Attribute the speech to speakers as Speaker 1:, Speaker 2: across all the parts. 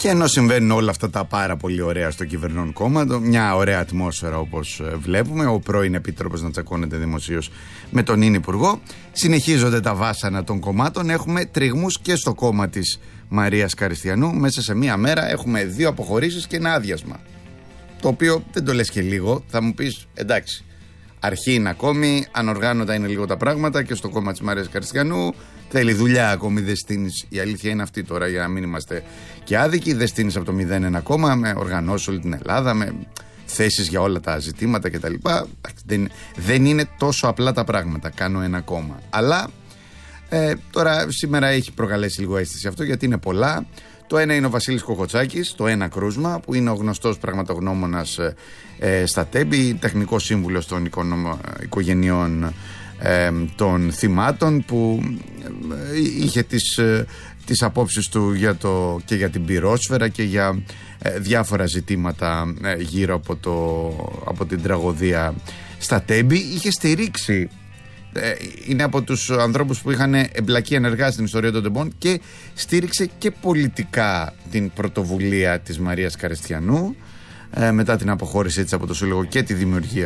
Speaker 1: Και ενώ συμβαίνουν όλα αυτά τα πάρα πολύ ωραία στο κυβερνών κόμμα, μια ωραία ατμόσφαιρα όπως βλέπουμε, ο πρώην Επίτροπος να τσακώνεται δημοσίως με τον ίν Υπουργό, συνεχίζονται τα βάσανα των κομμάτων, έχουμε τριγμούς και στο κόμμα της Μαρίας Καριστιανού. Μέσα σε μία μέρα έχουμε 2 αποχωρήσεις και ένα άδειασμα. Το οποίο δεν το λες και λίγο, θα μου πεις εντάξει, αρχή είναι ακόμη, ανοργάνωτα είναι λίγο τα πράγματα και στο κόμμα της Μαρίας Καριστιανού. Θέλει δουλειά ακόμη, δεν στείνεις. Η αλήθεια είναι αυτή τώρα, για να μην είμαστε και άδικοι. Δεν στείνεις από το 0 ακόμα, με οργανώσεις όλη την Ελλάδα, με θέσεις για όλα τα ζητήματα κτλ. Δεν είναι τόσο απλά τα πράγματα. Κάνω ένα κόμμα. Αλλά τώρα σήμερα έχει προκαλέσει λίγο αίσθηση αυτό, γιατί είναι πολλά. Το ένα είναι ο Βασίλης Κοκοτσάκης, το ένα κρούσμα, που είναι ο γνωστός πραγματογνώμονας στα Τέμπη, τεχνικός σύμβουλος των οικογενειών των θυμάτων, που είχε τις απόψεις του και για την πυρόσφαιρα και για διάφορα ζητήματα γύρω από την τραγωδία στα Τέμπη. Είχε στηρίξει, είναι από τους ανθρώπους που είχαν εμπλακεί ενεργά στην ιστορία των Τεμπών και στήριξε και πολιτικά την πρωτοβουλία της Μαρίας Καριστιανού μετά την αποχώρησή της από το Σύλλογο και τη δημιουργία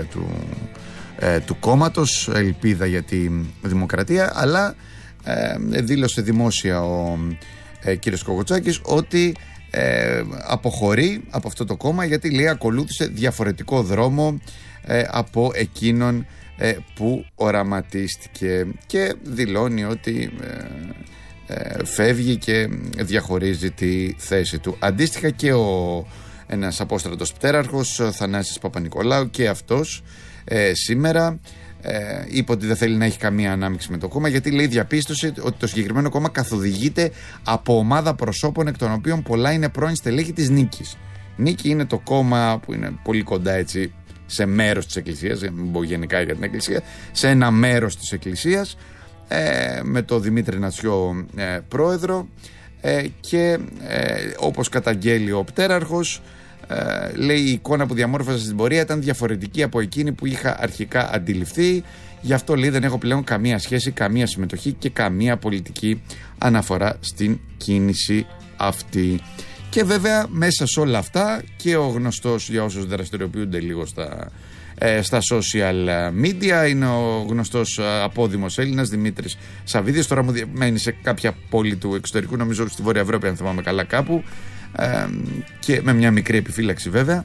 Speaker 1: του κόμματος Ελπίδα για τη Δημοκρατία. Αλλά δήλωσε δημόσια ο κύριος Κοκοτσάκης ότι αποχωρεί από αυτό το κόμμα, γιατί λέει ακολούθησε διαφορετικό δρόμο από εκείνον που οραματίστηκε, και δηλώνει ότι φεύγει και διαχωρίζει τη θέση του. Αντίστοιχα και ένας απόστρατος πτέραρχος, Θανάσης Παπα-Νικολάου, και αυτός σήμερα είπε ότι δεν θέλει να έχει καμία ανάμειξη με το κόμμα, γιατί λέει διαπίστωσε ότι το συγκεκριμένο κόμμα καθοδηγείται από ομάδα προσώπων, εκ των οποίων πολλά είναι πρώην στελέχη της Νίκης. Νίκη είναι το κόμμα που είναι πολύ κοντά έτσι σε μέρος της Εκκλησίας, δεν μπορώ γενικά για την Εκκλησία, σε ένα μέρος της Εκκλησίας, με το Δημήτρη Νατσιό πρόεδρο, και όπως καταγγέλει ο πτέραρχος, λέει η εικόνα που διαμόρφωσα στην πορεία ήταν διαφορετική από εκείνη που είχα αρχικά αντιληφθεί. Γι' αυτό λέει δεν έχω πλέον καμία σχέση, καμία συμμετοχή και καμία πολιτική αναφορά στην κίνηση αυτή. Και βέβαια μέσα σε όλα αυτά και ο γνωστός, για όσους δραστηριοποιούνται λίγο στα social media, είναι ο γνωστός απόδημος Έλληνας Δημήτρης Σαββίδης. Τώρα μου μένει σε κάποια πόλη του εξωτερικού, νομίζω στη Βόρεια Ευρώπη αν θυμάμαι καλά κάπου, και με μια μικρή επιφύλαξη βέβαια,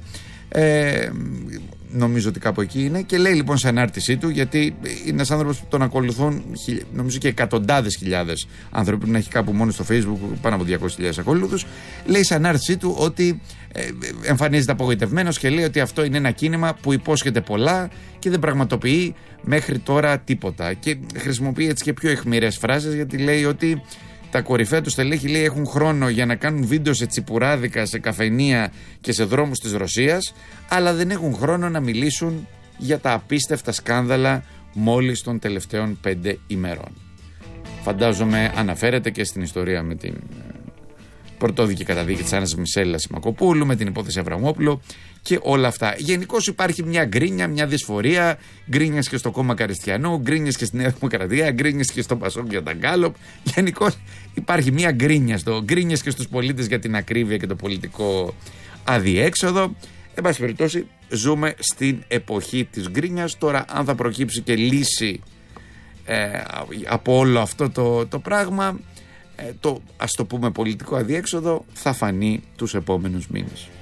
Speaker 1: νομίζω ότι κάπου εκεί είναι, και λέει λοιπόν σε ανάρτησή του, γιατί είναι ένας άνθρωπος που τον ακολουθούν νομίζω και εκατοντάδες χιλιάδες άνθρωποι, να έχει κάπου μόνο στο Facebook πάνω από 200.000 ακόλουθους, λέει σε ανάρτησή του ότι εμφανίζεται απογοητευμένος και λέει ότι αυτό είναι ένα κίνημα που υπόσχεται πολλά και δεν πραγματοποιεί μέχρι τώρα τίποτα, και χρησιμοποιεί έτσι και πιο αιχμηρές φράσεις, γιατί λέει ότι τα κορυφαία του στελέχη, λέει, έχουν χρόνο για να κάνουν βίντεο σε τσιπουράδικα, σε καφενεία και σε δρόμους της Ρωσίας, αλλά δεν έχουν χρόνο να μιλήσουν για τα απίστευτα σκάνδαλα μόλις των τελευταίων 5 ημερών. Φαντάζομαι αναφέρεται και στην ιστορία με την πρωτόδικη καταδίκη της Άννας Μισέλα Σιμακοπούλου, με την υπόθεση Αβραμόπουλου και όλα αυτά. Γενικώς υπάρχει μια γκρίνια, μια δυσφορία, γκρίνιας και στο κόμμα Καριστιανού, γκρίνιας και στη Νέα Δημοκρατία, γκρίνιας και στο Πασόκ για τα Γκάλοπ. Γενικώς υπάρχει μια γκρίνια, γκρίνιας και στους πολίτες για την ακρίβεια και το πολιτικό αδιέξοδο. Εν πάση περιπτώσει, ζούμε στην εποχή της γκρίνιας. Τώρα, αν θα προκύψει και λύση από όλο αυτό το πράγμα, το ας το πούμε πολιτικό αδιέξοδο, θα φανεί τους επόμενους μήνες.